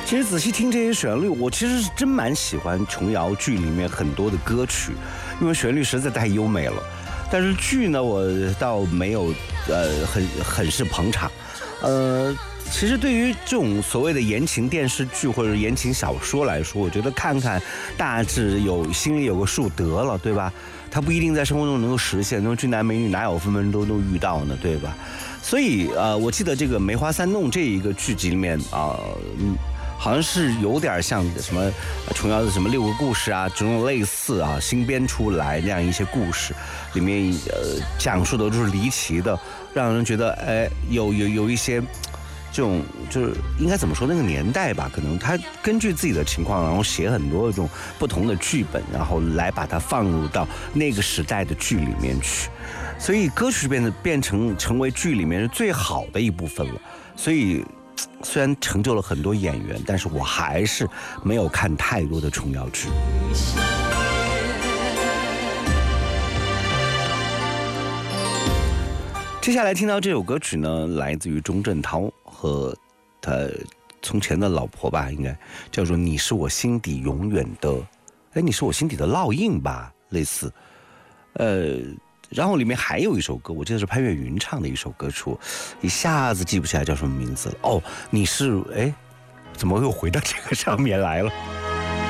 其实仔细听这些旋律，我其实是真蛮喜欢琼瑶剧里面很多的歌曲，因为旋律实在太优美了。但是剧呢，我倒没有很是捧场。其实对于这种所谓的言情电视剧或者言情小说来说，我觉得看看大致心里有个数得了，对吧？它不一定在生活中能够实现，那种俊男美女哪有分分钟都遇到呢，对吧？所以我记得这个《梅花三弄》这一个剧集里面好像是有点像什么琼瑶的什么6个故事啊，这种类似新编出来那样一些故事，里面讲述的都是离奇的，让人觉得有一些这种就是应该怎么说，那个年代吧，可能他根据自己的情况，然后写很多这种不同的剧本，然后来把它放入到那个时代的剧里面去，所以歌曲成为剧里面最好的一部分了。所以虽然成就了很多演员，但是我还是没有看太多的琼瑶剧。接下来听到这首歌曲呢，来自于钟镇涛和他从前的老婆吧，应该叫做《你是我心底永远的》，你是我心底的烙印吧，类似。然后里面还有一首歌，我记得是潘越云唱的一首歌曲，一下子记不起来叫什么名字了。你是怎么又回到这个上面来了？